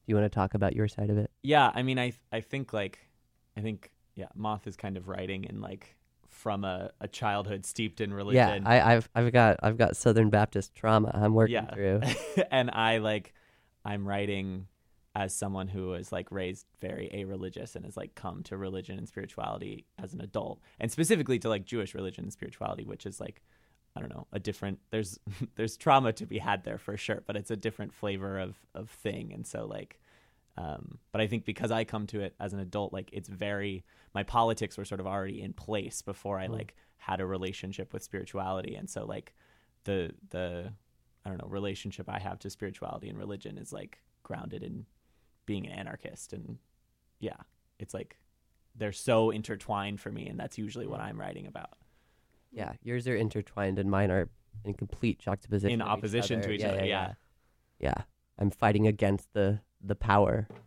you want to talk about your side of it? Yeah, I mean, I think Moth is kind of writing in like from a childhood steeped in Yeah, religion. I've got Southern Baptist trauma I'm working through. And I'm writing as someone who was like raised very a-religious and has like come to religion and spirituality as an adult, and specifically to like Jewish religion and spirituality, which is like, I don't know, a different, there's trauma to be had there for sure, but it's a different flavor of thing. And so like, but I think because I come to it as an adult, like it's very, my politics were sort of already in place before I like had a relationship with spirituality. And so like the I don't know, relationship I have to spirituality and religion is like grounded in being an anarchist. And yeah, it's like they're so intertwined for me, and that's usually what I'm writing about. Yeah, yours are intertwined and mine are in complete juxtaposition. In opposition to each other. Yeah. Yeah, I'm fighting against the power